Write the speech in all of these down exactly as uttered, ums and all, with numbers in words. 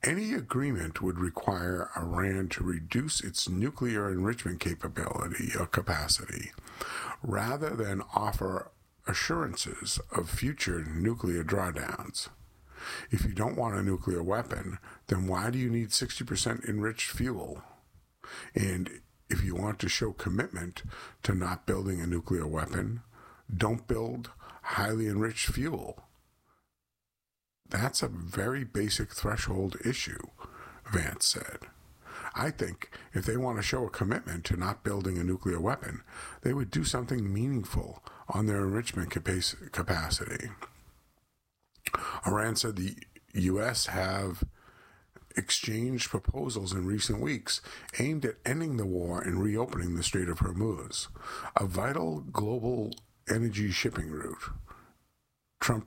Any agreement would require Iran to reduce its nuclear enrichment capability or capacity, rather than offer assurances of future nuclear drawdowns. If you don't want a nuclear weapon, then why do you need sixty percent enriched fuel? And if you want to show commitment to not building a nuclear weapon, don't build highly enriched fuel. That's a very basic threshold issue, Vance said. I think if they want to show a commitment to not building a nuclear weapon, they would do something meaningful on their enrichment capacity. Iran said the U S have exchanged proposals in recent weeks aimed at ending the war and reopening the Strait of Hormuz, a vital global energy shipping route. Trump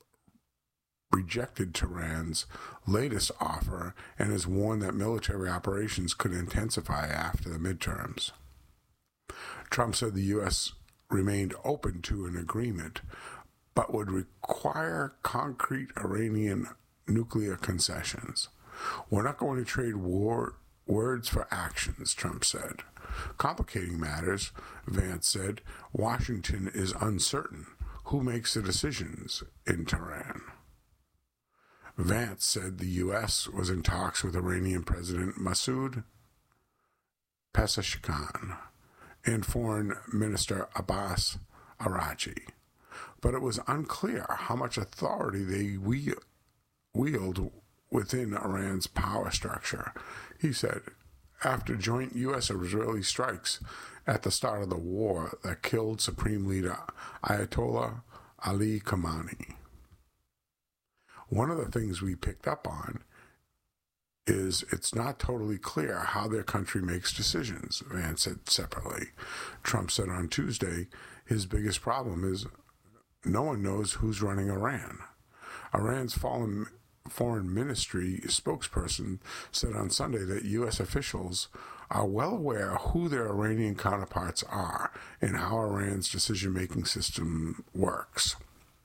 rejected Tehran's latest offer and has warned that military operations could intensify after the midterms. Trump said the U S remained open to an agreement, but would require concrete Iranian nuclear concessions. We're not going to trade war, words for actions, Trump said. Complicating matters, Vance said, Washington is uncertain who makes the decisions in Tehran. Vance said the U S was in talks with Iranian President Masoud Pezeshkian and Foreign Minister Abbas Araghchi, but it was unclear how much authority they wield within Iran's power structure. He said, after joint U S Israeli strikes at the start of the war that killed Supreme Leader Ayatollah Ali Khamenei. One of the things we picked up on is it's not totally clear how their country makes decisions, Vance said separately. Trump said on Tuesday his biggest problem is no one knows who's running Iran. Iran's fallen foreign ministry spokesperson said on Sunday that U S officials are well aware who their Iranian counterparts are and how Iran's decision-making system works.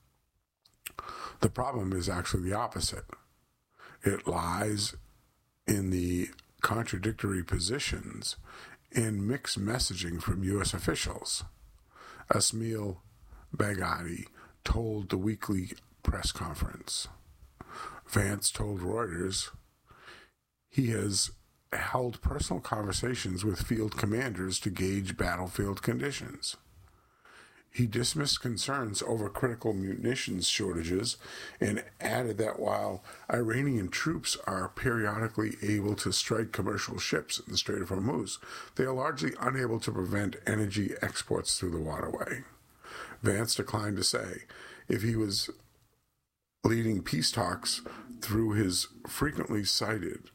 The problem is actually the opposite. It lies in the contradictory positions and mixed messaging from U S officials. Ismail Baghdadi told the weekly press conference. Vance told Reuters he has held personal conversations with field commanders to gauge battlefield conditions. He dismissed concerns over critical munitions shortages and added that while Iranian troops are periodically able to strike commercial ships in the Strait of Hormuz, they are largely unable to prevent energy exports through the waterway. Vance declined to say if he was leading peace talks through his frequently cited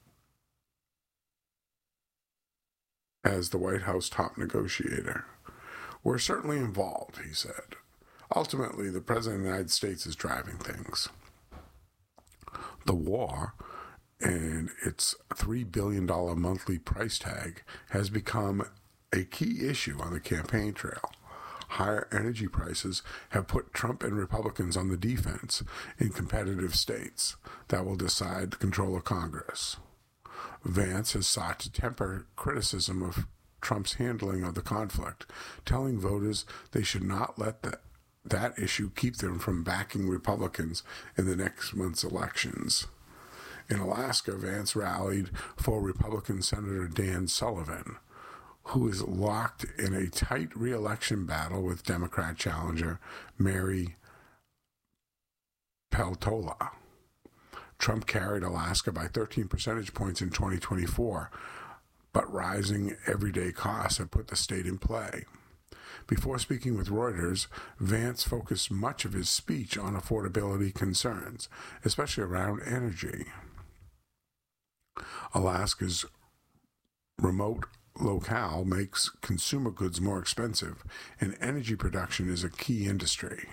as the White House top negotiator. We're certainly involved, he said. Ultimately, the President of the United States is driving things. The war and its three billion dollars monthly price tag has become a key issue on the campaign trail. Higher energy prices have put Trump and Republicans on the defense in competitive states that will decide the control of Congress. Vance has sought to temper criticism of Trump's handling of the conflict, telling voters they should not let that, that issue keep them from backing Republicans in the next month's elections. In Alaska, Vance rallied for Republican Senator Dan Sullivan, who is locked in a tight re-election battle with Democrat challenger Mary Peltola. Trump carried Alaska by thirteen percentage points in twenty twenty-four, but rising everyday costs have put the state in play. Before speaking with Reuters, Vance focused much of his speech on affordability concerns, especially around energy. Alaska's remote locale makes consumer goods more expensive, and energy production is a key industry.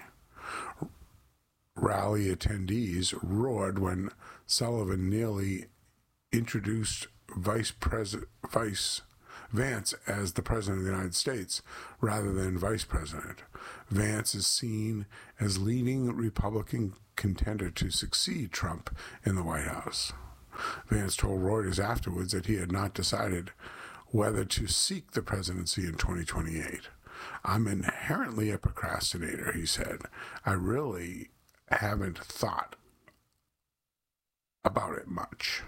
Rally attendees roared when Sullivan nearly introduced Vice President Vice Vance as the President of the United States rather than Vice President. Vance is seen as leading Republican contender to succeed Trump in the White House. Vance told Reuters afterwards that he had not decided whether to seek the presidency in twenty twenty-eight. I'm inherently a procrastinator, he said. I really haven't thought about it much.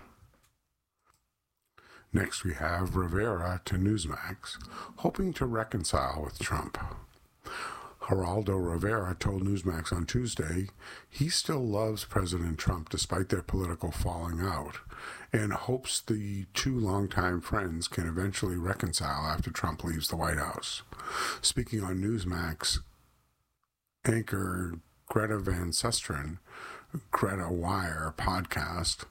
Next we have Rivera to Newsmax, hoping to reconcile with Trump. Geraldo Rivera told Newsmax on Tuesday he still loves President Trump despite their political falling out, and hopes the two longtime friends can eventually reconcile after Trump leaves the White House. Speaking on Newsmax anchor Greta Van Susteren, Greta Wire podcast,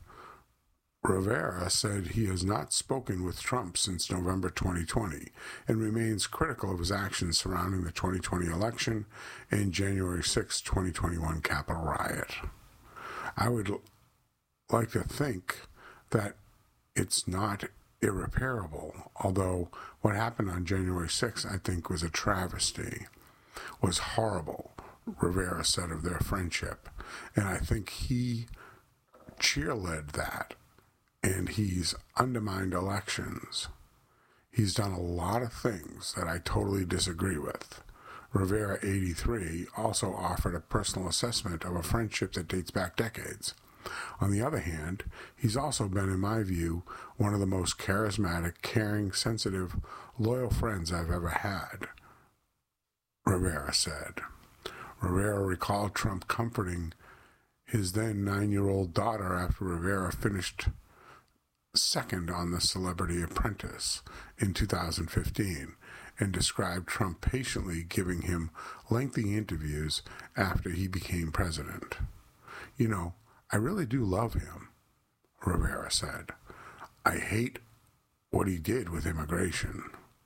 Rivera said he has not spoken with Trump since November twenty twenty and remains critical of his actions surrounding the twenty twenty election and January sixth, twenty twenty-one Capitol riot. I would like to think that it's not irreparable, although what happened on January sixth, I think, was a travesty, was horrible, Rivera said of their friendship. And I think he cheerled that. And he's undermined elections. He's done a lot of things that I totally disagree with. Rivera, eighty-three, also offered a personal assessment of a friendship that dates back decades. On the other hand, he's also been, in my view, one of the most charismatic, caring, sensitive, loyal friends I've ever had, Rivera said. Rivera recalled Trump comforting his then nine-year-old daughter after Rivera finished second on The Celebrity Apprentice in two thousand fifteen, and described Trump patiently giving him lengthy interviews after he became president. You know, I really do love him, Rivera said. I hate what he did with immigration.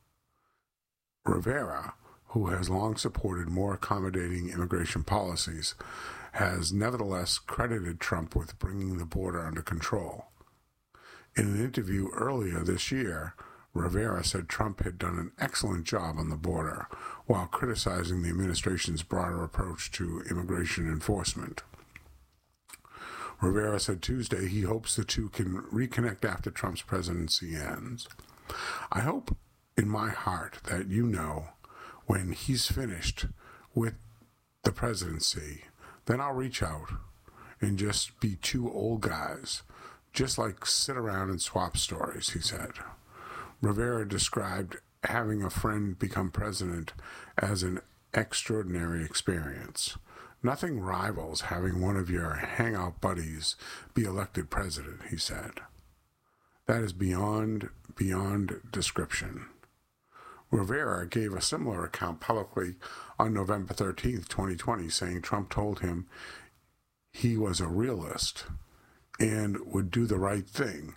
Rivera, who has long supported more accommodating immigration policies, has nevertheless credited Trump with bringing the border under control. In an interview earlier this year, Rivera said Trump had done an excellent job on the border, while criticizing the administration's broader approach to immigration enforcement. Rivera said Tuesday he hopes the two can reconnect after Trump's presidency ends. I hope in my heart that you know when he's finished with the presidency, then I'll reach out and just be two old guys, just like sit around and swap stories, he said. Rivera described having a friend become president as an extraordinary experience. Nothing rivals having one of your hangout buddies be elected president, he said. That is beyond, beyond description. Rivera gave a similar account publicly on November thirteenth, twenty twenty, saying Trump told him he was a realist and would do the right thing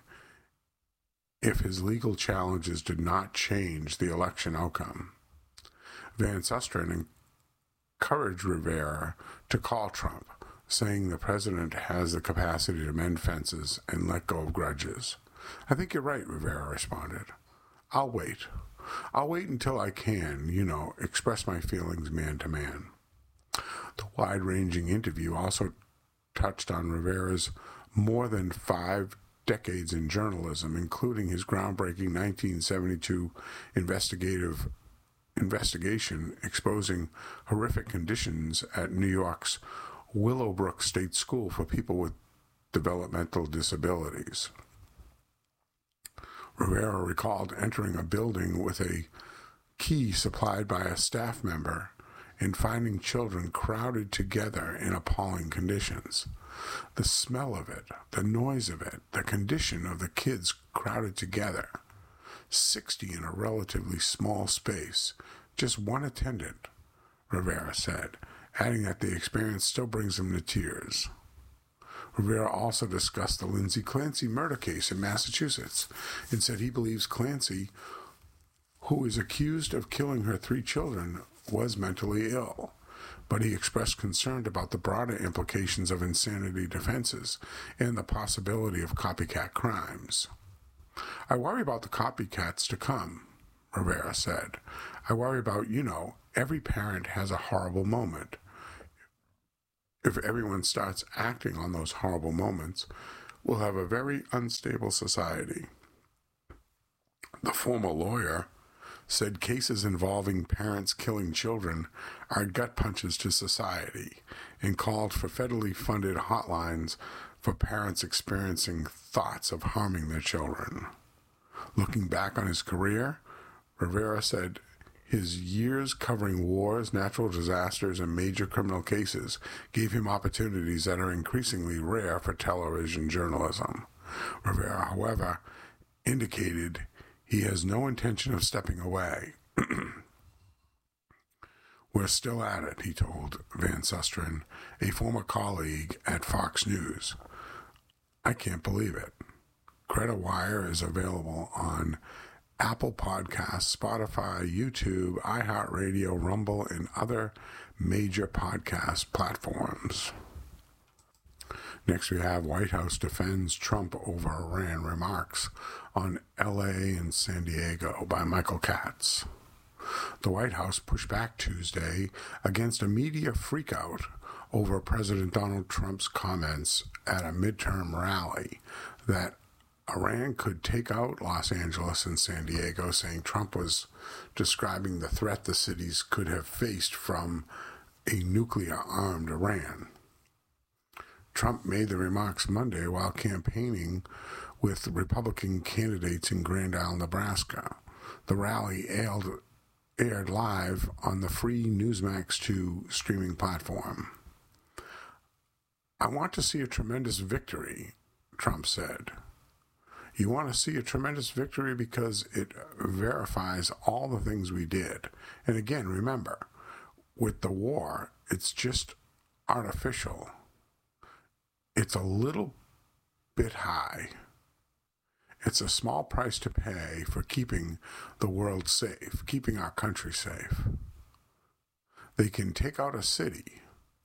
if his legal challenges did not change the election outcome. Van Susteren encouraged Rivera to call Trump, saying the president has the capacity to mend fences and let go of grudges. I think you're right, Rivera responded. I'll wait. I'll wait until I can, you know, express my feelings man to man. The wide-ranging interview also touched on Rivera's more than five decades in journalism, including his groundbreaking nineteen seventy-two investigative investigation exposing horrific conditions at New York's Willowbrook State School for people with developmental disabilities. Rivera recalled entering a building with a key supplied by a staff member and finding children crowded together in appalling conditions. The smell of it, the noise of it, the condition of the kids crowded together, sixty in a relatively small space, just one attendant, Rivera said, adding that the experience still brings him to tears. Rivera also discussed the Lindsay Clancy murder case in Massachusetts and said he believes Clancy, who is accused of killing her three children, was mentally ill, but he expressed concern about the broader implications of insanity defenses and the possibility of copycat crimes. I worry about the copycats to come, Rivera said. I worry about, you know, every parent has a horrible moment. If everyone starts acting on those horrible moments, will have a very unstable society. The former lawyer said cases involving parents killing children are gut punches to society and called for federally funded hotlines for parents experiencing thoughts of harming their children. Looking back on his career, Rivera said his years covering wars, natural disasters, and major criminal cases gave him opportunities that are increasingly rare for television journalism. Rivera, however, indicated he has no intention of stepping away. We're still at it, he told Van Susteren, a former colleague at Fox News. I can't believe it. Greta Wire is available on Apple Podcasts, Spotify, YouTube, iHeartRadio, Rumble, and other major podcast platforms. Next, we have White House defends Trump over Iran remarks on L A and San Diego by Michael Katz. The White House pushed back Tuesday against a media freakout over President Donald Trump's comments at a midterm rally that Iran could take out Los Angeles and San Diego, saying Trump was describing the threat the cities could have faced from a nuclear-armed Iran. Trump made the remarks Monday while campaigning with Republican candidates in Grand Isle, Nebraska. The rally aired, aired live on the free Newsmax two streaming platform. I want to see a tremendous victory, Trump said. You want to see a tremendous victory because it verifies all the things we did. And again, remember, with the war, it's just artificial. It's a little bit high. It's a small price to pay for keeping the world safe, keeping our country safe. They can take out a city.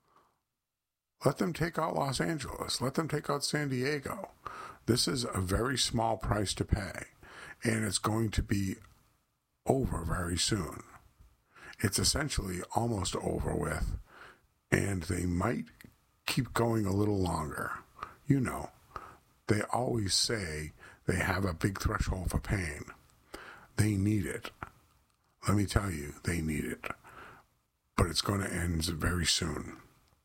Let them take out Los Angeles. Let them take out San Diego. This is a very small price to pay, and it's going to be over very soon. It's essentially almost over with, and they might keep going a little longer. You know, they always say they have a big threshold for pain. They need it. Let me tell you, they need it. But it's going to end very soon.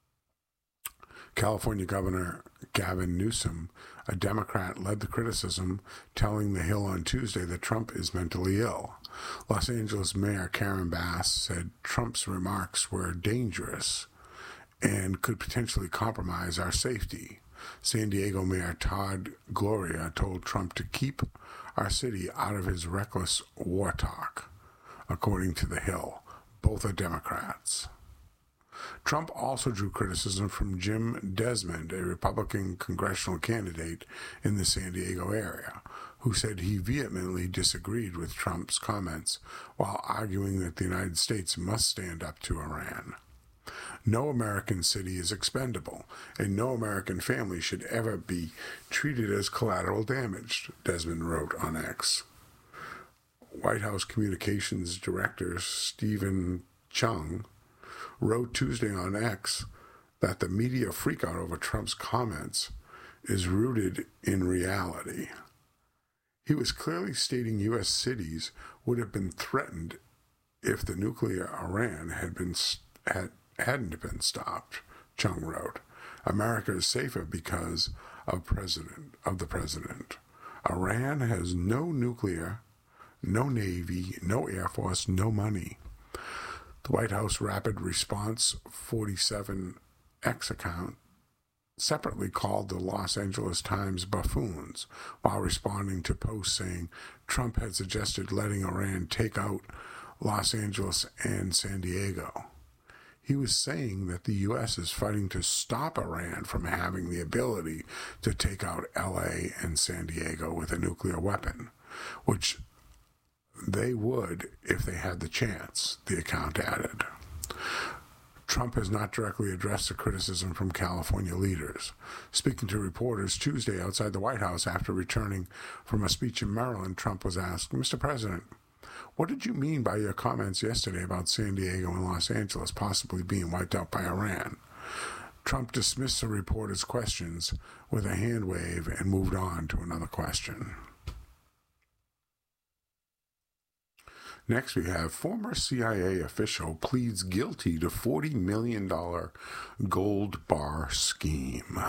California Governor Gavin Newsom, a Democrat, led the criticism, telling The Hill on Tuesday that Trump is mentally ill. Los Angeles Mayor Karen Bass said Trump's remarks were dangerous and could potentially compromise our safety. San Diego Mayor Todd Gloria told Trump to keep our city out of his reckless war talk, according to The Hill. Both are Democrats. Trump also drew criticism from Jim Desmond, a Republican congressional candidate in the San Diego area, who said he vehemently disagreed with Trump's comments while arguing that the United States must stand up to Iran. No American city is expendable, and no American family should ever be treated as collateral damage, Desmond wrote on X. White House Communications Director Stephen Chung wrote Tuesday on X that the media freakout over Trump's comments is rooted in reality. He was clearly stating U S cities would have been threatened if the nuclear Iran had been had, hadn't been stopped, Chung wrote. America is safer because of president of the president. Iran has no nuclear, no navy, no air force, no money. The White House Rapid Response forty-seven X account separately called the Los Angeles Times buffoons while responding to posts saying Trump had suggested letting Iran take out Los Angeles and San Diego. He was saying that the U S is fighting to stop Iran from having the ability to take out L A and San Diego with a nuclear weapon, which they would if they had the chance, the account added. Trump has not directly addressed the criticism from California leaders. Speaking to reporters Tuesday outside the White House after returning from a speech in Maryland, Trump was asked, Mister President, what did you mean by your comments yesterday about San Diego and Los Angeles possibly being wiped out by Iran? Trump dismissed the reporter's questions with a hand wave and moved on to another question. Next, we have former C I A official pleads guilty to forty million dollars gold bar scheme.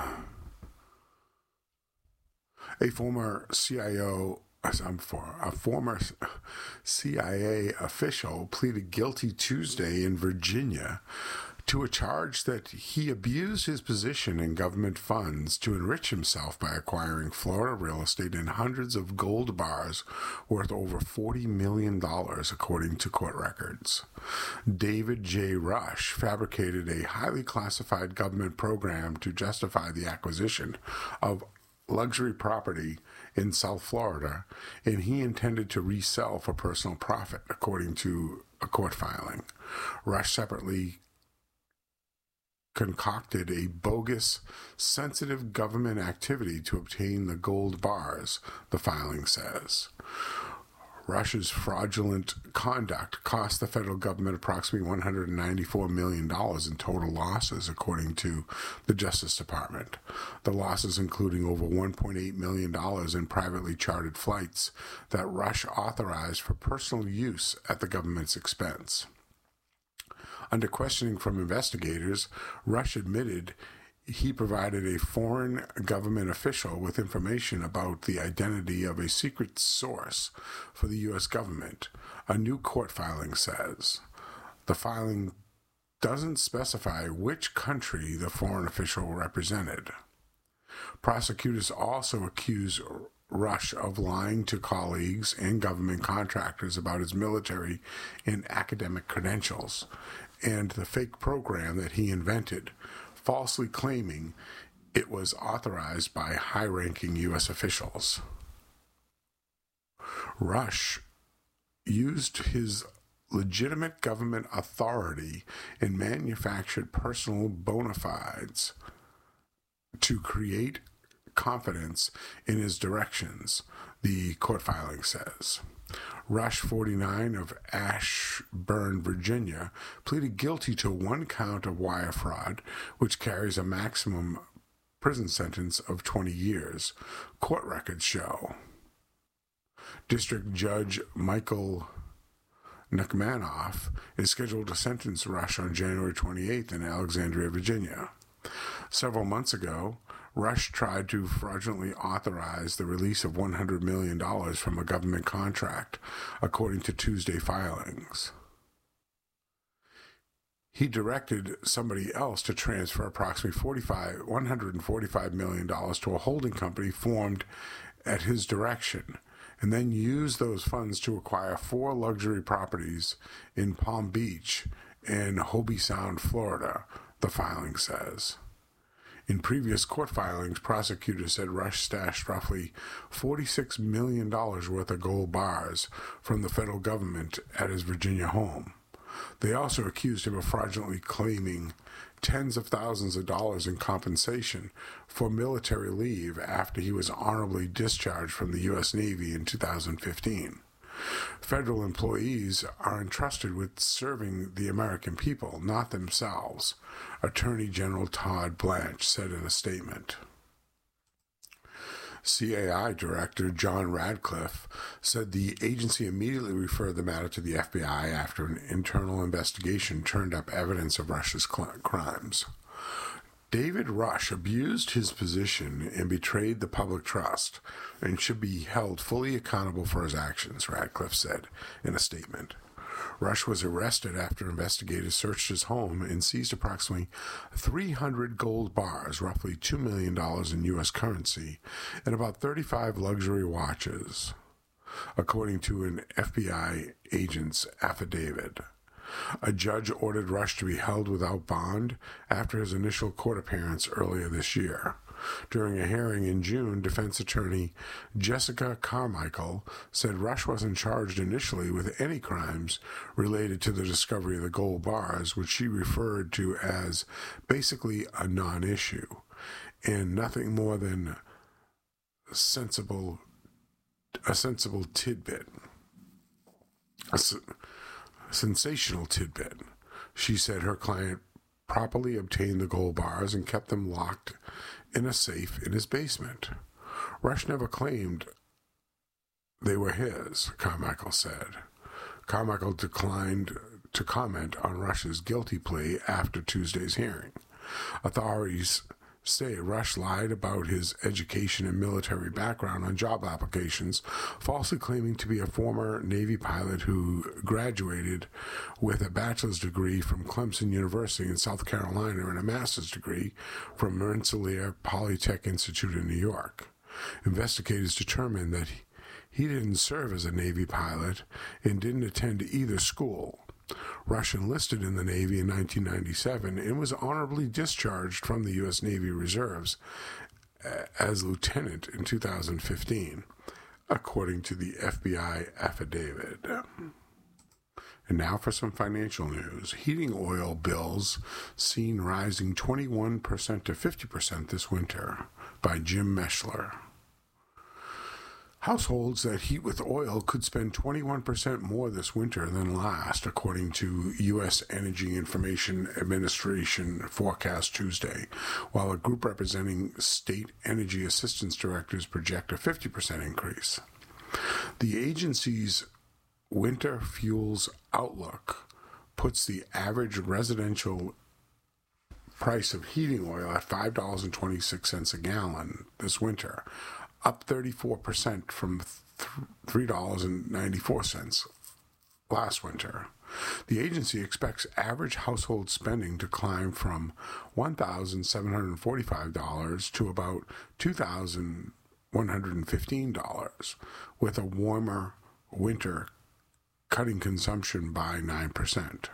A former C I O, I'm for, a former C I A official pleaded guilty Tuesday in Virginia to a charge that he abused his position in government funds to enrich himself by acquiring Florida real estate in hundreds of gold bars worth over forty million dollars, according to court records. David J. Rush fabricated a highly classified government program to justify the acquisition of luxury property in South Florida, and he intended to resell for personal profit, according to a court filing. Rush separately concocted a bogus, sensitive government activity to obtain the gold bars, the filing says. Rush's fraudulent conduct cost the federal government approximately one hundred ninety-four million dollars in total losses, according to the Justice Department. The losses including over one point eight million dollars in privately chartered flights that Rush authorized for personal use at the government's expense. Under questioning from investigators, Rush admitted he provided a foreign government official with information about the identity of a secret source for the U S government, a new court filing says. The filing doesn't specify which country the foreign official represented. Prosecutors also accuse Rush of lying to colleagues and government contractors about his military and academic credentials and the fake program that he invented, falsely claiming it was authorized by high-ranking U S officials. Rush used his legitimate government authority and manufactured personal bona fides to create confidence in his directions, the court filing says. Rush, forty-nine, of Ashburn, Virginia, pleaded guilty to one count of wire fraud, which carries a maximum prison sentence of twenty years, court records show. District Judge Michael Nachmanoff is scheduled to sentence Rush on January twenty-eighth in Alexandria, Virginia. Several months ago, Rush tried to fraudulently authorize the release of one hundred million dollars from a government contract, according to Tuesday filings. He directed somebody else to transfer approximately one hundred forty-five million dollars to a holding company formed at his direction, and then used those funds to acquire four luxury properties in Palm Beach and Hobie Sound, Florida, the filing says. In previous court filings, prosecutors said Rush stashed roughly forty-six million dollars worth of gold bars from the federal government at his Virginia home. They also accused him of fraudulently claiming tens of thousands of dollars in compensation for military leave after he was honorably discharged from the U S Navy in two thousand fifteen. Federal employees are entrusted with serving the American people, not themselves, Attorney General Todd Blanche said in a statement. C A I Director John Radcliffe said the agency immediately referred the matter to the F B I after an internal investigation turned up evidence of Rush's crimes. David Rush abused his position and betrayed the public trust and should be held fully accountable for his actions, Radcliffe said in a statement. Rush was arrested after investigators searched his home and seized approximately three hundred gold bars, roughly two million dollars in U S currency, and about thirty-five luxury watches, according to an F B I agent's affidavit. A judge ordered Rush to be held without bond after his initial court appearance earlier this year. During a hearing in June, defense attorney Jessica Carmichael said Rush wasn't charged initially with any crimes related to the discovery of the gold bars, which she referred to as basically a non-issue, and nothing more than a sensible, a sensible tidbit. A, sensational tidbit. She said her client properly obtained the gold bars and kept them locked in a safe in his basement. Rush never claimed they were his, Carmichael said. Carmichael declined to comment on Rush's guilty plea after Tuesday's hearing. Authorities say Rush lied about his education and military background on job applications, falsely claiming to be a former Navy pilot who graduated with a bachelor's degree from Clemson University in South Carolina and a master's degree from Rensselaer Polytech Institute in New York. Investigators determined that he didn't serve as a Navy pilot and didn't attend either school. Rush enlisted in the Navy in nineteen ninety-seven and was honorably discharged from the U S Navy Reserves as lieutenant in two thousand fifteen, according to the F B I affidavit. And now for some financial news. Heating oil bills seen rising twenty-one percent to fifty percent this winter, by Jim Meshler. Households that heat with oil could spend twenty-one percent more this winter than last, according to U S Energy Information Administration forecast Tuesday, while a group representing state energy assistance directors project a fifty percent increase. The agency's Winter Fuels Outlook puts the average residential price of heating oil at five dollars and twenty-six cents a gallon this winter, up thirty-four percent from three dollars and ninety-four cents last winter. The agency expects average household spending to climb from one thousand seven hundred forty-five dollars to about two thousand one hundred fifteen dollars, with a warmer winter cutting consumption by nine percent.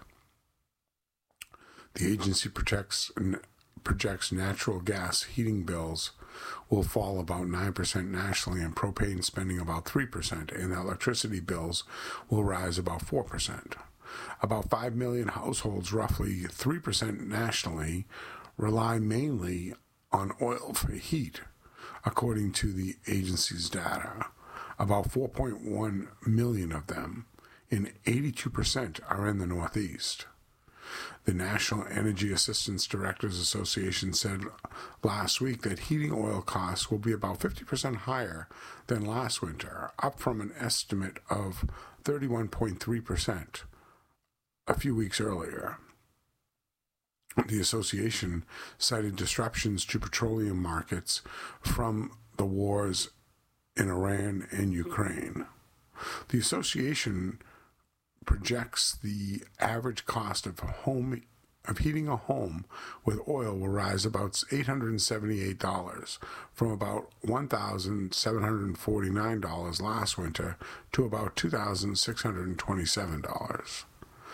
The agency projects, projects natural gas heating bills will fall about nine percent nationally and propane spending about three percent, and electricity bills will rise about four percent. About five million households, roughly three percent nationally, rely mainly on oil for heat, according to the agency's data. About four point one million of them, and eighty-two percent, are in the Northeast. The National Energy Assistance Directors Association said last week that heating oil costs will be about fifty percent higher than last winter, up from an estimate of thirty-one point three percent a few weeks earlier. The association cited disruptions to petroleum markets from the wars in Iran and Ukraine. The association projects the average cost of home of heating a home with oil will rise about eight hundred seventy-eight dollars, from about one thousand seven hundred forty-nine dollars last winter to about two thousand six hundred twenty-seven dollars.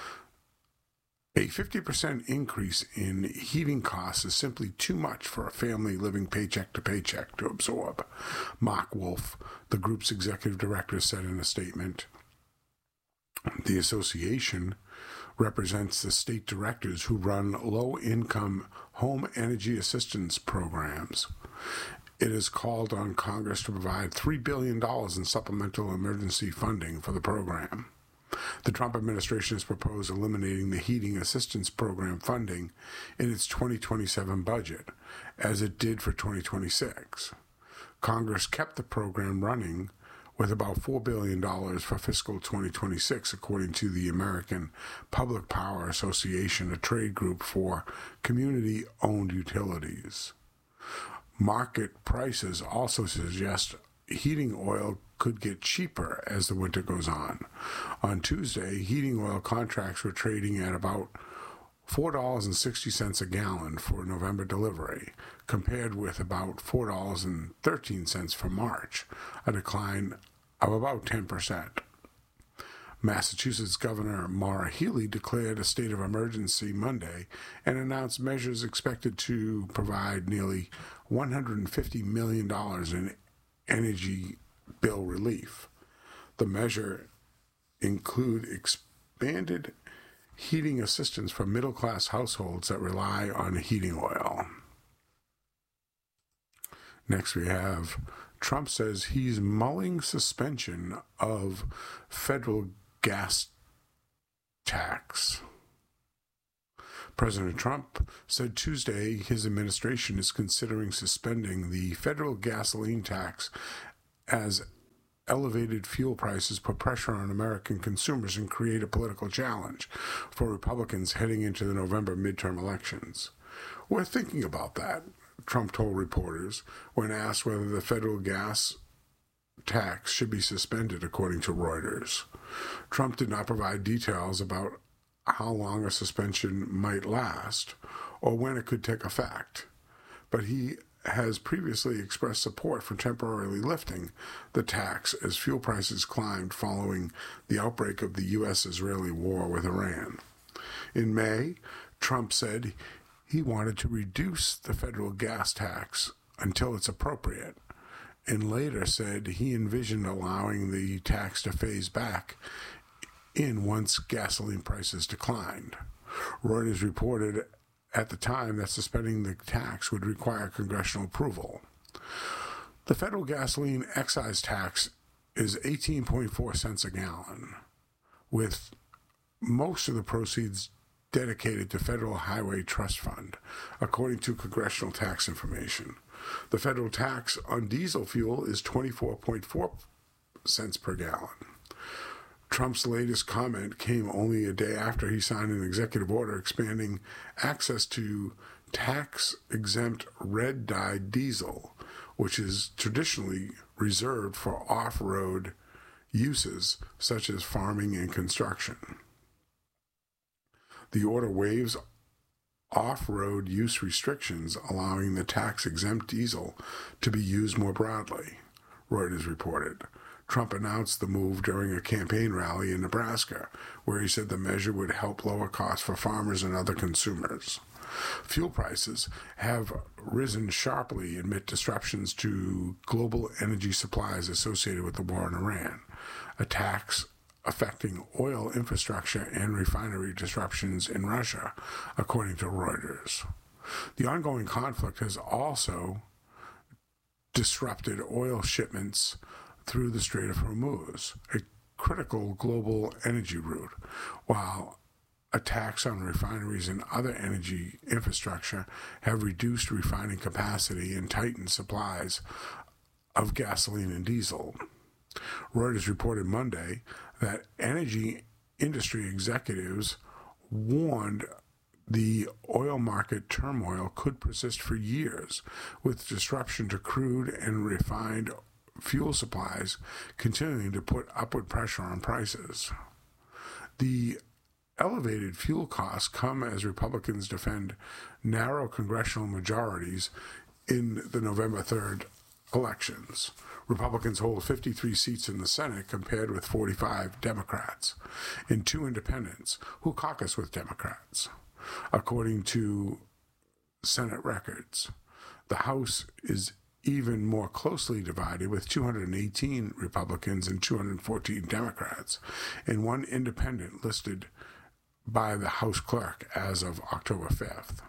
A fifty percent increase in heating costs is simply too much for a family living paycheck to paycheck to absorb, Mark Wolf, the group's executive director, said in a statement. The association represents the state directors who run low-income home energy assistance programs. It has called on Congress to provide three billion dollars in supplemental emergency funding for the program. The Trump administration has proposed eliminating the heating assistance program funding in its twenty twenty-seven budget, as it did for twenty twenty-six. Congress kept the program running with about four billion dollars for fiscal twenty twenty-six, according to the American Public Power Association, a trade group for community-owned utilities. Market prices also suggest heating oil could get cheaper as the winter goes on. On Tuesday, heating oil contracts were trading at about four dollars and sixty cents a gallon for November delivery, compared with about four dollars and thirteen cents for March, a decline of about ten percent. Massachusetts Governor Maura Healey declared a state of emergency Monday and announced measures expected to provide nearly one hundred fifty million dollars in energy bill relief. The measure include expanded heating assistance for middle-class households that rely on heating oil. Next we have Trump says he's mulling suspension of federal gas tax. President Trump said Tuesday his administration is considering suspending the federal gasoline tax as elevated fuel prices put pressure on American consumers and create a political challenge for Republicans heading into the November midterm elections. We're thinking about that, Trump told reporters when asked whether the federal gas tax should be suspended, according to Reuters. Trump did not provide details about how long a suspension might last or when it could take effect, but he has previously expressed support for temporarily lifting the tax as fuel prices climbed following the outbreak of the U S Israeli war with Iran. In May, Trump said he wanted to reduce the federal gas tax until it's appropriate, and later said he envisioned allowing the tax to phase back in once gasoline prices declined. Reuters reported at the time that suspending the tax would require congressional approval. The federal gasoline excise tax is eighteen point four cents a gallon, with most of the proceeds dedicated to Federal Highway Trust Fund, according to congressional tax information. The federal tax on diesel fuel is twenty-four point four cents per gallon. Trump's latest comment came only a day after he signed an executive order expanding access to tax-exempt red-dyed diesel, which is traditionally reserved for off-road uses such as farming and construction. The order waives off-road use restrictions, allowing the tax-exempt diesel to be used more broadly, Reuters reported. Trump announced the move during a campaign rally in Nebraska, where he said the measure would help lower costs for farmers and other consumers. Fuel prices have risen sharply amid disruptions to global energy supplies associated with the war in Iran, attacks affecting oil infrastructure and refinery disruptions in Russia, according to Reuters. The ongoing conflict has also disrupted oil shipments through the Strait of Hormuz, a critical global energy route, while attacks on refineries and other energy infrastructure have reduced refining capacity and tightened supplies of gasoline and diesel. Reuters reported Monday that energy industry executives warned the oil market turmoil could persist for years, with disruption to crude and refined fuel supplies continuing to put upward pressure on prices. The elevated fuel costs come as Republicans defend narrow congressional majorities in the November third elections. Republicans hold fifty-three seats in the Senate compared with forty-five Democrats, and two independents who caucus with Democrats, according to Senate records. The House is even more closely divided, with two hundred eighteen Republicans and two hundred fourteen Democrats, and one independent listed by the House clerk as of October fifth.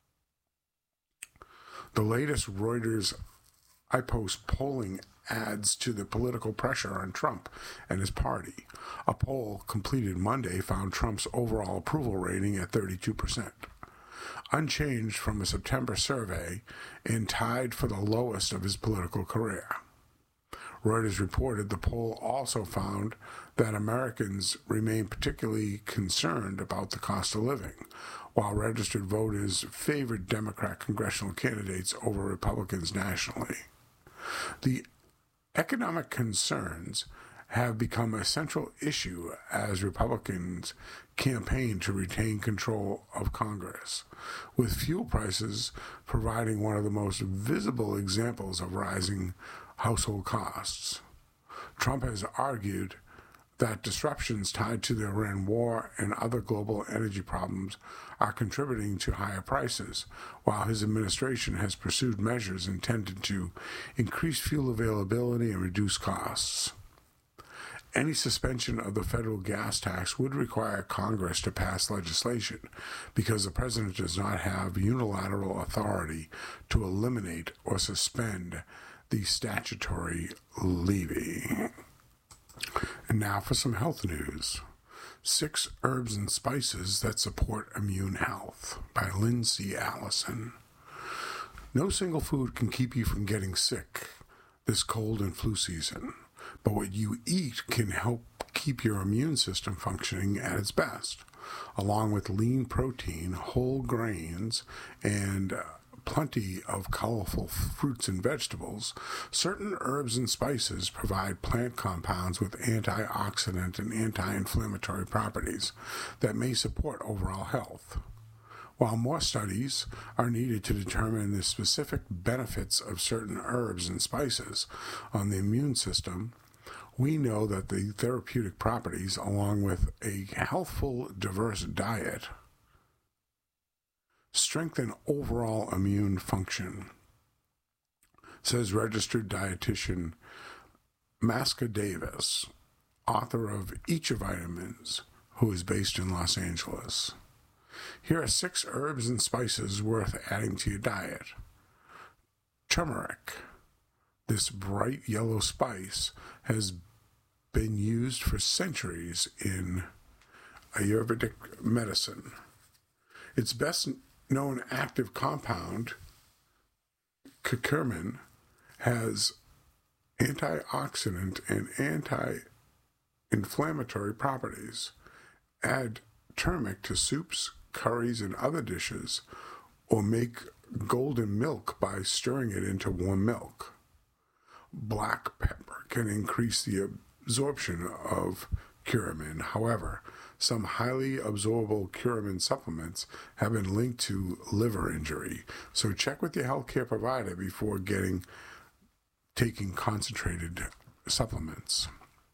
The latest Reuters iPost polling adds to the political pressure on Trump and his party. A poll completed Monday found Trump's overall approval rating at thirty-two percent. Unchanged from a September survey and tied for the lowest of his political career. Reuters reported the poll also found that Americans remain particularly concerned about the cost of living, while registered voters favored Democrat congressional candidates over Republicans nationally. The economic concerns have become a central issue as Republicans campaign to retain control of Congress, with fuel prices providing one of the most visible examples of rising household costs. Trump has argued that disruptions tied to the Iran war and other global energy problems are contributing to higher prices, while his administration has pursued measures intended to increase fuel availability and reduce costs. Any suspension of the federal gas tax would require Congress to pass legislation because the president does not have unilateral authority to eliminate or suspend the statutory levy. And now for some health news. Six Herbs and Spices That Support Immune Health by Lindsay Allison. No single food can keep you from getting sick this cold and flu season, but what you eat can help keep your immune system functioning at its best. Along with lean protein, whole grains, and uh, plenty of colorful fruits and vegetables, certain herbs and spices provide plant compounds with antioxidant and anti-inflammatory properties that may support overall health. While more studies are needed to determine the specific benefits of certain herbs and spices on the immune system, we know that the therapeutic properties, along with a healthful, diverse diet, strengthen overall immune function, says registered dietitian Maska Davis, author of Eat Your Vitamins, who is based in Los Angeles. Here are six herbs and spices worth adding to your diet. Turmeric. This bright yellow spice has been used for centuries in Ayurvedic medicine. Its best known active compound, curcumin, has antioxidant and anti-inflammatory properties. Add turmeric to soups, curries, and other dishes, or make golden milk by stirring it into warm milk. Black pepper can increase the absorption of curcumin. However, some highly absorbable curcumin supplements have been linked to liver injury, so check with your healthcare provider before getting taking concentrated supplements.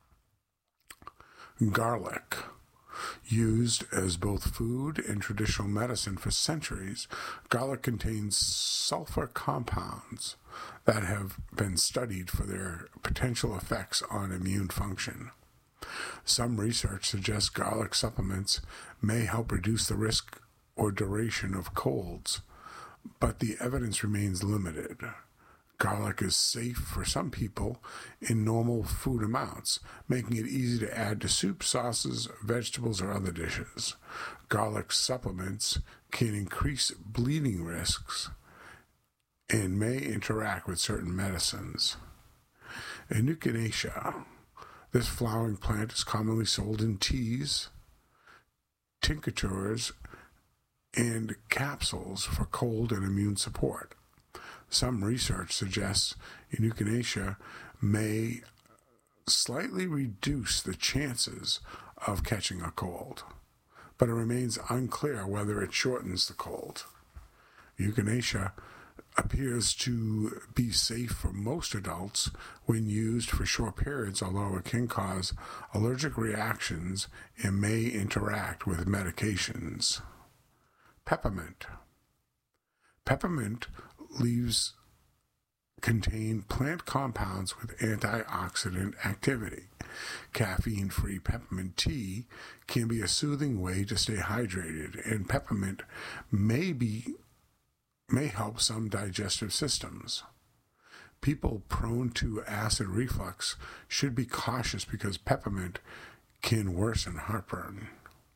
Garlic. Used as both food and traditional medicine for centuries, garlic contains sulfur compounds that have been studied for their potential effects on immune function. Some research suggests garlic supplements may help reduce the risk or duration of colds, but the evidence remains limited. Garlic is safe for some people in normal food amounts, making it easy to add to soup, sauces, vegetables, or other dishes. Garlic supplements can increase bleeding risks and may interact with certain medicines. Echinacea. This flowering plant is commonly sold in teas, tinctures, and capsules for cold and immune support. Some research suggests echinacea may slightly reduce the chances of catching a cold, but it remains unclear whether it shortens the cold. Echinacea appears to be safe for most adults when used for short periods, although it can cause allergic reactions and may interact with medications. Peppermint. Peppermint leaves contain plant compounds with antioxidant activity. Caffeine-free peppermint tea can be a soothing way to stay hydrated, and peppermint may be may help some digestive systems. People prone to acid reflux should be cautious because peppermint can worsen heartburn.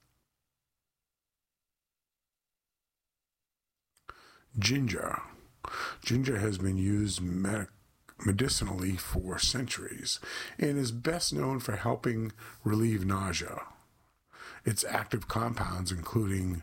Ginger. Ginger has been used med- medicinally for centuries and is best known for helping relieve nausea. Its active compounds, including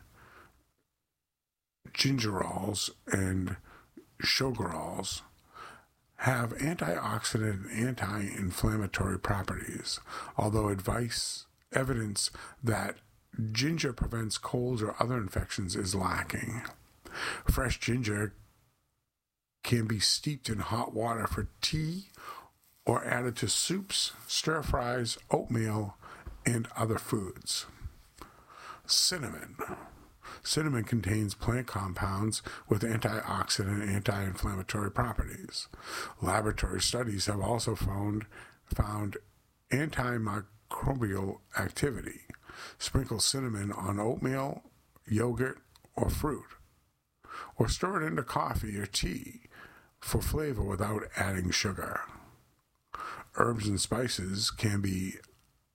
gingerols and shogarols, have antioxidant and anti-inflammatory properties, although advice, evidence that ginger prevents colds or other infections is lacking. Fresh ginger can be steeped in hot water for tea or added to soups, stir-fries, oatmeal, and other foods. Cinnamon. Cinnamon contains plant compounds with antioxidant and anti-inflammatory properties. Laboratory studies have also found, found antimicrobial activity. Sprinkle cinnamon on oatmeal, yogurt, or fruit, or stir it into coffee or tea for flavor without adding sugar. Herbs and spices can be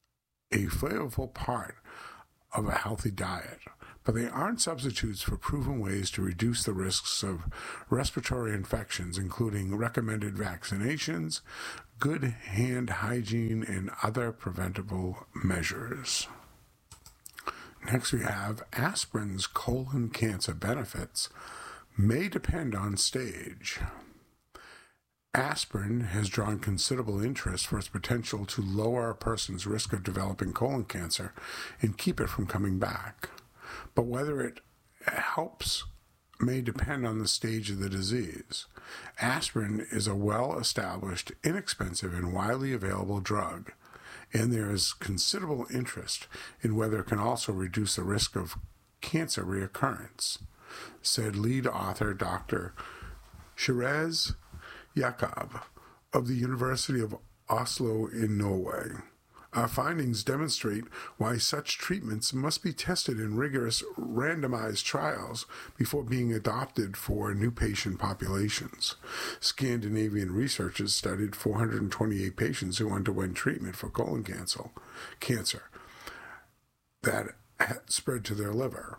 a flavorful part of a healthy diet, but they aren't substitutes for proven ways to reduce the risks of respiratory infections, including recommended vaccinations, good hand hygiene, and other preventable measures. Next, we have aspirin's colon cancer benefits may depend on stage. Aspirin has drawn considerable interest for its potential to lower a person's risk of developing colon cancer and keep it from coming back. But whether it helps may depend on the stage of the disease. Aspirin is a well-established, inexpensive, and widely available drug, and there is considerable interest in whether it can also reduce the risk of cancer reoccurrence, said lead author Doctor Therese Jakob of the University of Oslo in Norway. Our findings demonstrate why such treatments must be tested in rigorous randomized trials before being adopted for new patient populations. Scandinavian researchers studied four hundred twenty-eight patients who underwent treatment for colon cancer, cancer that had spread to their liver.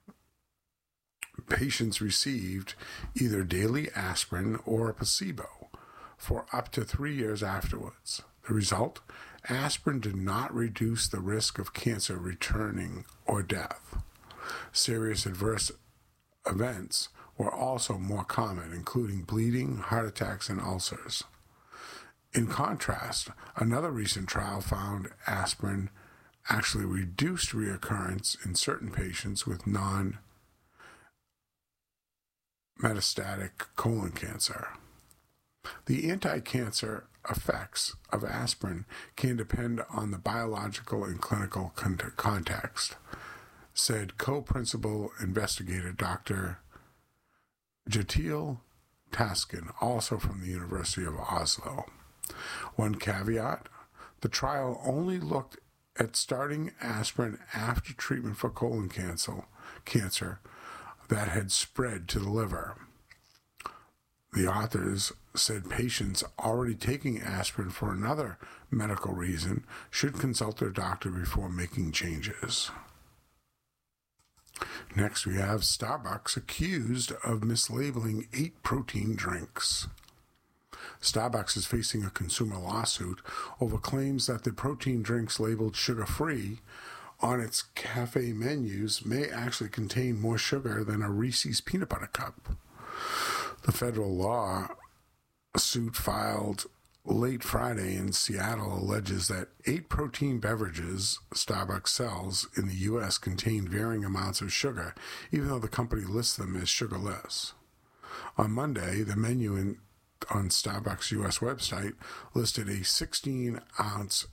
Patients received either daily aspirin or a placebo for up to three years afterwards. The result? Aspirin did not reduce the risk of cancer returning or death. Serious adverse events were also more common, including bleeding, heart attacks, and ulcers. In contrast, another recent trial found aspirin actually reduced reoccurrence in certain patients with non metastatic colon cancer. The anti-cancer effects of aspirin can depend on the biological and clinical context, said co-principal investigator Doctor Jatiel Taskin, also from the University of Oslo. One caveat, the trial only looked at starting aspirin after treatment for colon cancer, cancer that had spread to the liver. The authors said patients already taking aspirin for another medical reason should consult their doctor before making changes. Next, we have Starbucks accused of mislabeling eight protein drinks. Starbucks is facing a consumer lawsuit over claims that the protein drinks labeled sugar-free on its cafe menus may actually contain more sugar than a Reese's peanut butter cup. The federal lawsuit filed late Friday in Seattle alleges that eight protein beverages Starbucks sells in the U S contain varying amounts of sugar, even though the company lists them as sugarless. On Monday, the menu in, on Starbucks' U S website listed a sixteen-ounce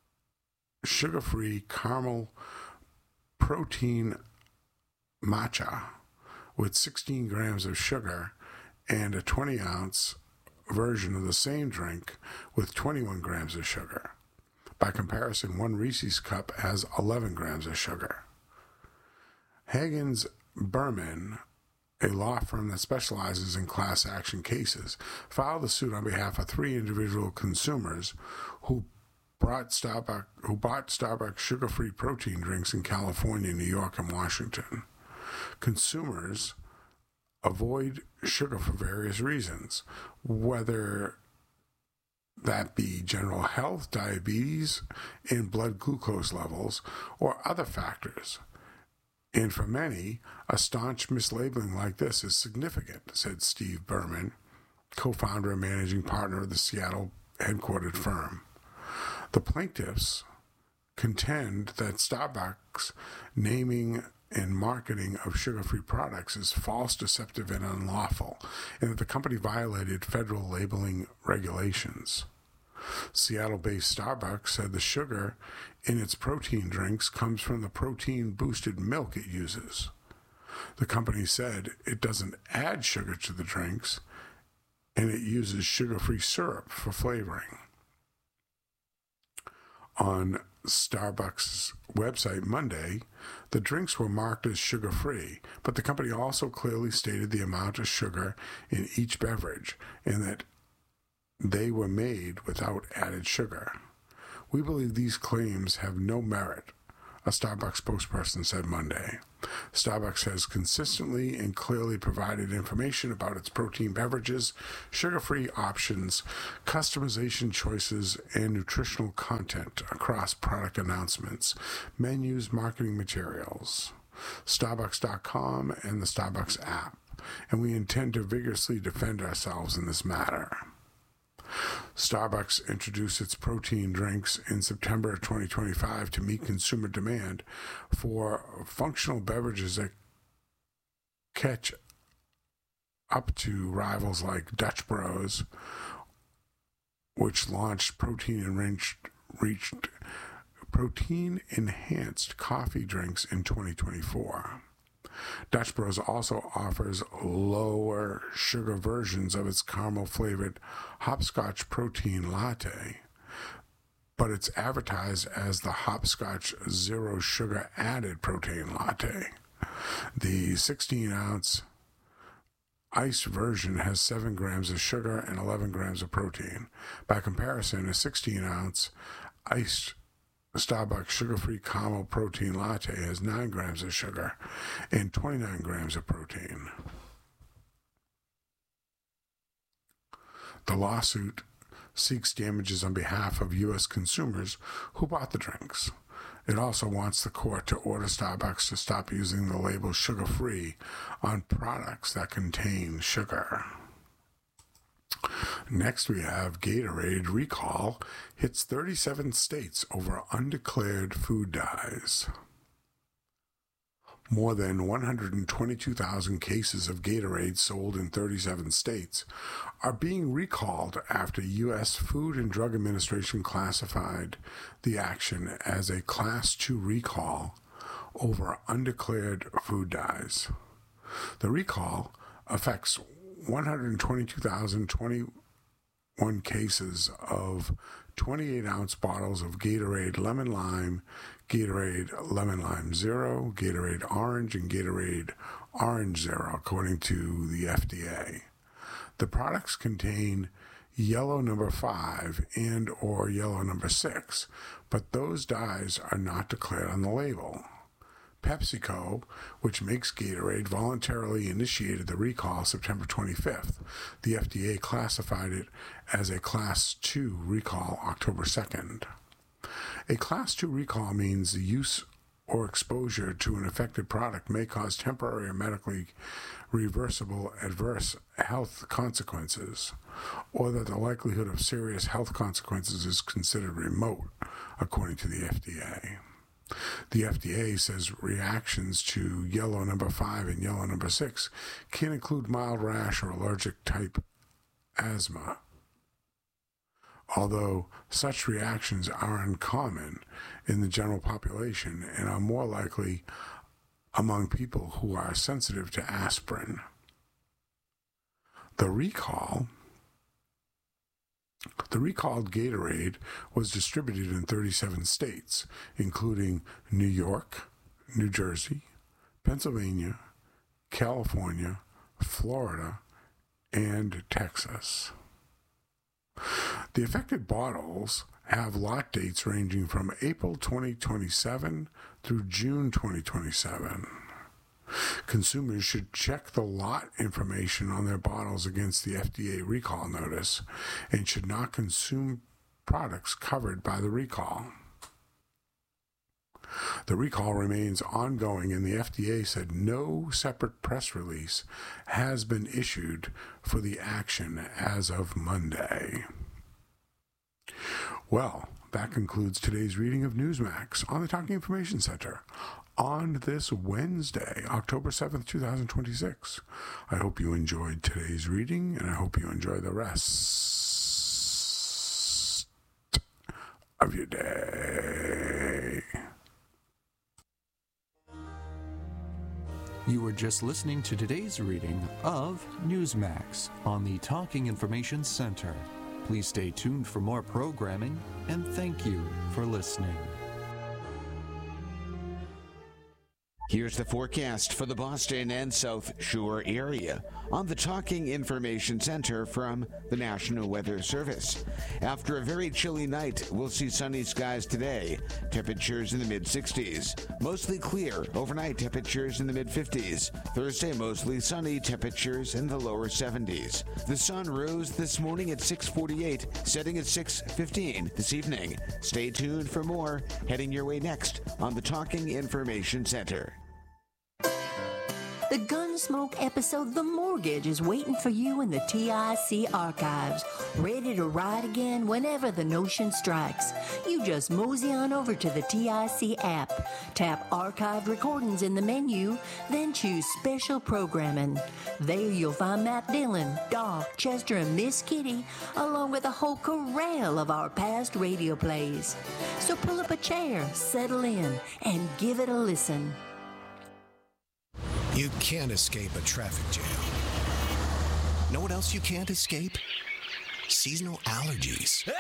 sugar-free caramel protein matcha with sixteen grams of sugar and a twenty-ounce version of the same drink with twenty-one grams of sugar. By comparison, one Reese's cup has eleven grams of sugar. Hagens Berman, a law firm that specializes in class action cases, filed a suit on behalf of three individual consumers who brought Starbucks, who bought Starbucks sugar-free protein drinks in California, New York, and Washington. Consumers avoid sugar for various reasons, whether that be general health, diabetes, and blood glucose levels, or other factors. And for many, a staunch mislabeling like this is significant, said Steve Berman, co-founder and managing partner of the Seattle headquartered firm. The plaintiffs contend that Starbucks naming and marketing of sugar-free products is false, deceptive, and unlawful, and that the company violated federal labeling regulations. Seattle-based Starbucks said the sugar in its protein drinks comes from the protein-boosted milk it uses. The company said it doesn't add sugar to the drinks, and it uses sugar-free syrup for flavoring. On Starbucks' website Monday, the drinks were marked as sugar-free, but the company also clearly stated the amount of sugar in each beverage and that they were made without added sugar. We believe these claims have no merit, a Starbucks spokesperson said Monday. Starbucks has consistently and clearly provided information about its protein beverages, sugar-free options, customization choices, and nutritional content across product announcements, menus, marketing materials, Starbucks dot com, and the Starbucks app, and we intend to vigorously defend ourselves in this matter. Starbucks introduced its protein drinks in September of twenty twenty-five to meet consumer demand for functional beverages that catch up to rivals like Dutch Bros, which launched protein-enriched reached protein-enhanced coffee drinks in twenty twenty-four. Dutch Bros also offers lower sugar versions of its caramel-flavored hopscotch protein latte, but it's advertised as the hopscotch zero sugar added protein latte. The sixteen ounce iced version has seven grams of sugar and eleven grams of protein. By comparison, a sixteen ounce iced Starbucks sugar-free caramel protein latte has nine grams of sugar and twenty-nine grams of protein. The lawsuit seeks damages on behalf of U S consumers who bought the drinks. It also wants the court to order Starbucks to stop using the label sugar-free on products that contain sugar. Next, we have Gatorade recall hits thirty-seven states over undeclared food dyes. More than one hundred twenty-two thousand cases of Gatorade sold in thirty-seven states are being recalled after U S Food and Drug Administration classified the action as a Class two recall over undeclared food dyes. The recall affects one hundred twenty-two thousand twenty-one cases of twenty-eight ounce bottles of Gatorade Lemon Lime, Gatorade Lemon Lime Zero, Gatorade Orange, and Gatorade Orange Zero, according to the F D A. The products contain yellow number five and or yellow number six, but those dyes are not declared on the label. PepsiCo, which makes Gatorade, voluntarily initiated the recall September twenty-fifth. The F D A classified it as a Class two recall October second. A Class two recall means the use or exposure to an affected product may cause temporary or medically reversible adverse health consequences, or that the likelihood of serious health consequences is considered remote, according to the F D A. The F D A says reactions to yellow number five and yellow number six can include mild rash or allergic type asthma, although such reactions are uncommon in the general population and are more likely among people who are sensitive to aspirin. The recall The recalled Gatorade was distributed in thirty-seven states, including New York, New Jersey, Pennsylvania, California, Florida, and Texas. The affected bottles have lot dates ranging from April twenty twenty-seven through June twenty twenty-seven. Consumers should check the lot information on their bottles against the F D A recall notice and should not consume products covered by the recall. The recall remains ongoing, and the F D A said no separate press release has been issued for the action as of Monday. Well, that concludes today's reading of Newsmax on the Talking Information Center on this Wednesday, October seventh, twenty twenty-six. I hope you enjoyed today's reading, and I hope you enjoy the rest of your day. You were just listening to today's reading of Newsmax on the Talking Information Center. Please stay tuned for more programming, and thank you for listening. Here's the forecast for the Boston and South Shore area on the Talking Information Center from the National Weather Service. After a very chilly night, we'll see sunny skies today. Temperatures in the mid-sixties. Mostly clear. Overnight, temperatures in the mid-fifties. Thursday, mostly sunny. Temperatures in the lower seventies. The sun rose this morning at six forty-eight, setting at six fifteen this evening. Stay tuned for more. Heading your way next on the Talking Information Center. The Gunsmoke episode The Mortgage is waiting for you in the T I C archives, ready to ride again whenever the notion strikes. You just mosey on over to the T I C app, tap Archived Recordings in the menu, then choose Special Programming. There you'll find Matt Dillon, Doc, Chester, and Miss Kitty, along with a whole corral of our past radio plays. So pull up a chair, settle in, and give it a listen. You can't escape a traffic jam. Know what else you can't escape? Seasonal allergies.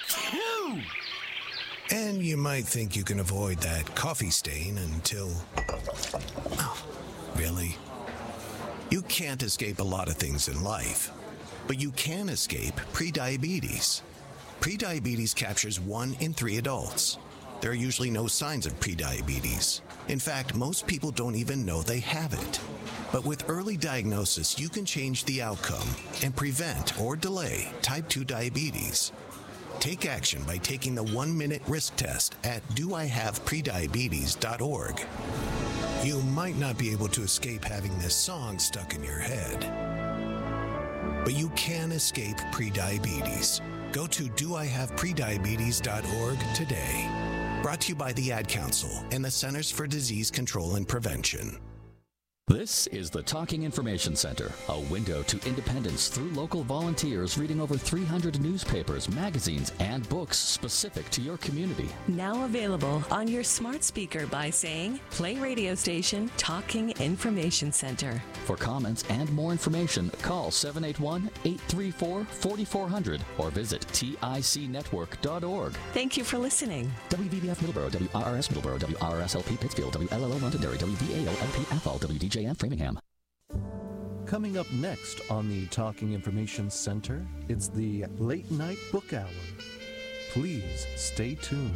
And you might think you can avoid that coffee stain until... Oh, really? You can't escape a lot of things in life, but you can escape prediabetes. Prediabetes captures one in three adults. There are usually no signs of prediabetes. In fact, most people don't even know they have it. But with early diagnosis, you can change the outcome and prevent or delay type two diabetes. Take action by taking the one-minute risk test at do I have prediabetes dot org. You might not be able to escape having this song stuck in your head, but you can escape prediabetes. Go to do I have prediabetes dot org today. Brought to you by the Ad Council and the Centers for Disease Control and Prevention. This is the Talking Information Center, a window to independence through local volunteers reading over three hundred newspapers, magazines, and books specific to your community. Now available on your smart speaker by saying, play radio station Talking Information Center. For comments and more information, call seven eight one, eight three four, four four zero zero or visit tic network dot org. Thank you for listening. W V B F Middleborough, W R R S Middleborough, W R R S L P Pittsfield, W L L O Londonderry, W V A O L P Athol, W D J and Framingham. Coming up next on the Talking Information Center, it's the Late Night Book Hour. Please stay tuned.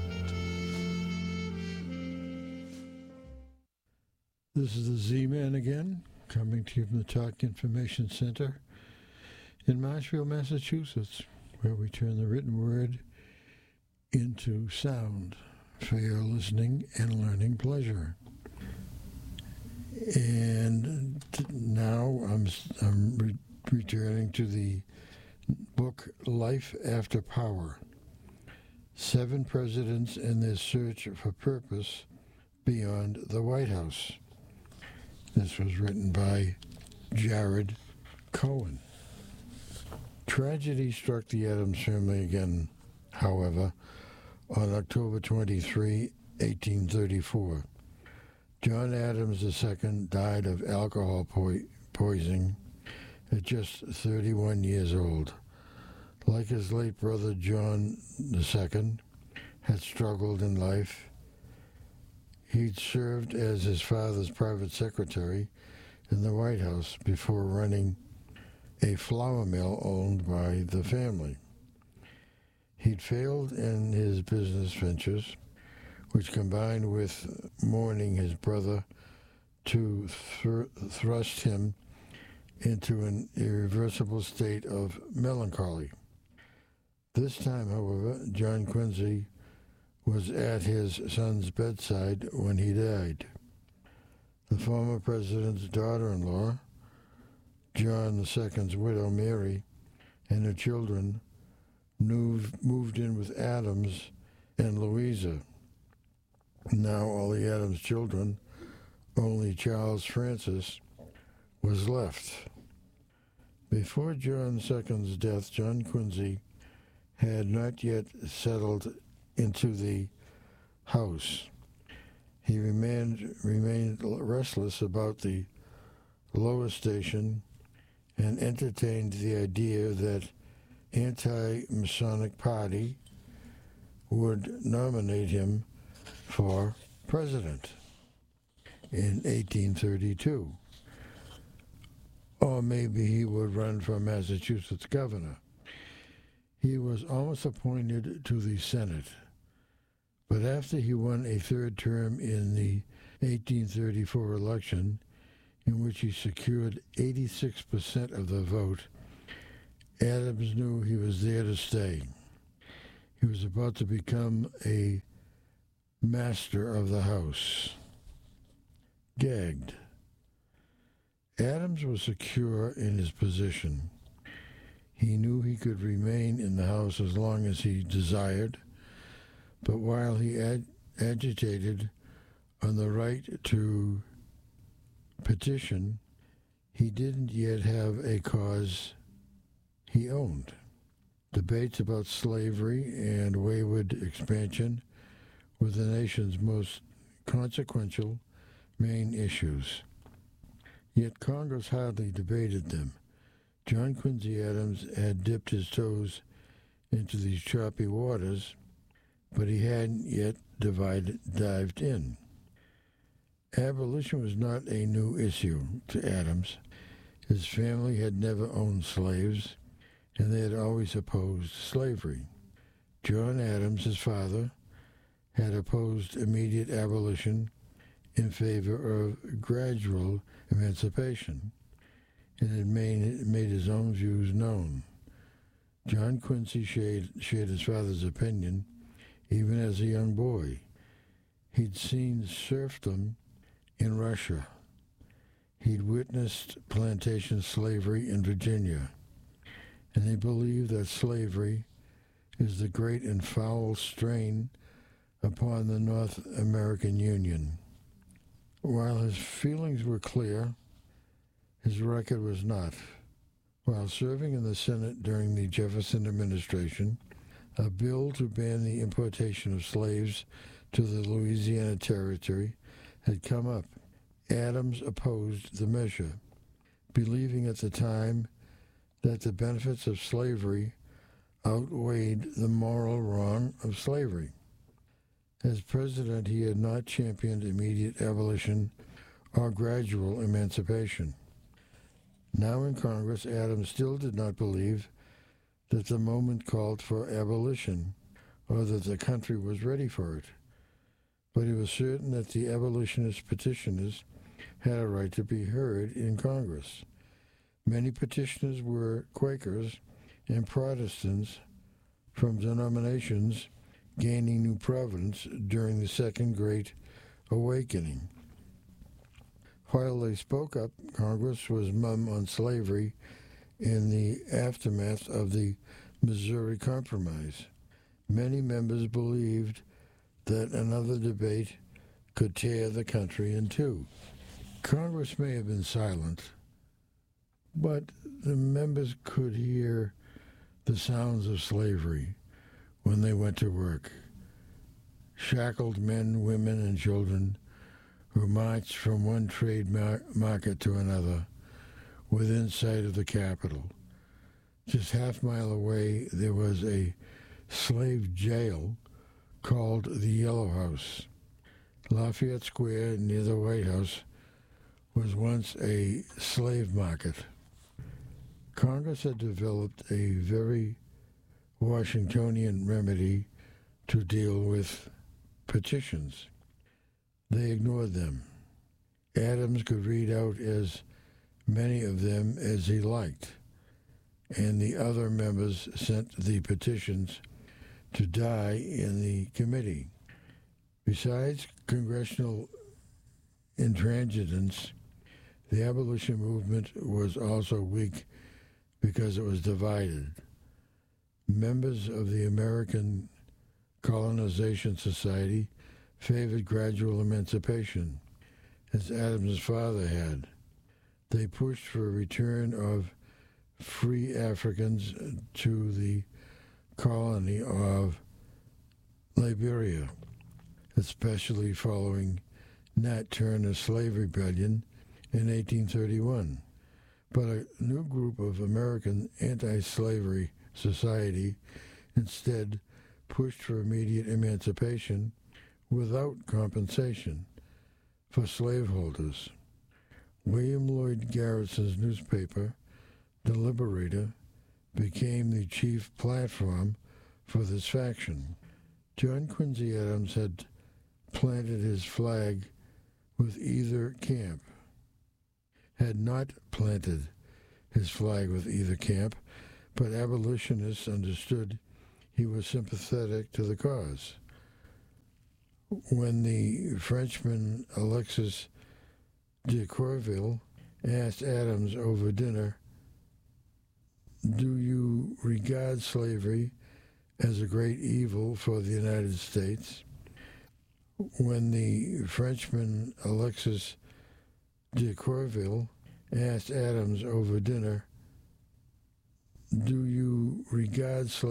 This is the Z-Man again, coming to you from the Talking Information Center in Marshfield, Massachusetts, where we turn the written word into sound for your listening and learning pleasure. And now I'm, I'm re- returning to the book Life After Power, Seven Presidents and Their Search for Purpose Beyond the White House. This was written by Jared Cohen. Tragedy struck the Adams family again, however, on October twenty-third, eighteen thirty-four. John Adams the Second died of alcohol po- poisoning at just thirty-one years old. Like his late brother John the Second, had struggled in life. He'd served as his father's private secretary in the White House before running a flour mill owned by the family. He'd failed in his business ventures, which combined with mourning his brother to thr- thrust him into an irreversible state of melancholy. This time, however, John Quincy was at his son's bedside when he died. The former president's daughter-in-law, John the Second's widow, Mary, and her children moved, moved in with Adams and Louisa. Now all the Adams children, only Charles Francis, was left. Before John the Second's death, John Quincy had not yet settled into the house. He remained, remained restless about the lower station and entertained the idea that anti-Masonic Party would nominate him for president. in eighteen thirty-two. Or maybe he would run for Massachusetts governor. He was almost appointed to the Senate, but after he won a third term in the eighteen thirty-four election, in which he secured eighty-six percent of the vote, Adams knew he was there to stay. He was about to become a master of the House. Gagged. Adams was secure in his position. He knew he could remain in the House as long as he desired, but while he ag- agitated on the right to petition, he didn't yet have a cause he owned. Debates about slavery and wayward expansion were the nation's most consequential main issues. Yet Congress hardly debated them. John Quincy Adams had dipped his toes into these choppy waters, but he hadn't yet divided, dived in. Abolition was not a new issue to Adams. His family had never owned slaves, and they had always opposed slavery. John Adams, his father, had opposed immediate abolition in favor of gradual emancipation, and had made, made his own views known. John Quincy shared, shared his father's opinion even as a young boy. He'd seen serfdom in Russia. He'd witnessed plantation slavery in Virginia, and he believed that slavery is the great and foul strain upon the North American Union. While his feelings were clear, his record was not. While serving in the Senate during the Jefferson administration, a bill to ban the importation of slaves to the Louisiana Territory had come up. Adams opposed the measure, believing at the time that the benefits of slavery outweighed the moral wrong of slavery. As president, he had not championed immediate abolition or gradual emancipation. Now in Congress, Adams still did not believe that the moment called for abolition or that the country was ready for it, but he was certain that the abolitionist petitioners had a right to be heard in Congress. Many petitioners were Quakers and Protestants from denominations gaining new providence during the Second Great Awakening. While they spoke up, Congress was mum on slavery in the aftermath of the Missouri Compromise. Many members believed that another debate could tear the country in two. Congress may have been silent, but the members could hear the sounds of slavery when they went to work. Shackled men, women, and children who marched from one trade mar- market to another within sight of the Capitol. Just half a mile away, there was a slave jail called the Yellow House. Lafayette Square, near the White House, was once a slave market. Congress had developed a very Washingtonian remedy to deal with petitions. They ignored them. Adams could read out as many of them as he liked, and the other members sent the petitions to die in the committee. Besides congressional intransigence, the abolition movement was also weak because it was divided. Members of the American Colonization Society favored gradual emancipation, as Adams' father had. They pushed for a return of free Africans to the colony of Liberia, especially following Nat Turner's slave rebellion in eighteen thirty-one. But a new group of American anti-slavery society instead pushed for immediate emancipation without compensation. for slaveholders. William Lloyd Garrison's newspaper, The Liberator, became the chief platform for this faction. John Quincy Adams had planted his flag with either camp, had not planted his flag with either camp, but abolitionists understood he was sympathetic to the cause. When the Frenchman Alexis de Courville asked Adams over dinner, "Do you regard slavery as a great evil for the United States?" When the Frenchman Alexis de Courville asked Adams over dinner, "Do you regard slavery